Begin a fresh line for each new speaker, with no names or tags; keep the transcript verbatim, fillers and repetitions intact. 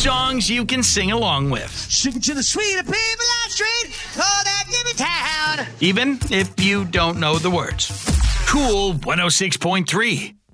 songs you can sing along with.
Sing it to the sweet people on the street. Oh, that give me town.
Even if you don't know the words. Cool one oh six point three.